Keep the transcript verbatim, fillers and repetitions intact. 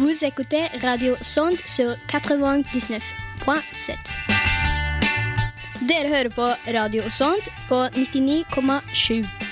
Vous écoutez Radio Sonde sur quatre-vingt-dix-neuf point sept. Dere hører på Radio Sonde på nittini komma sju.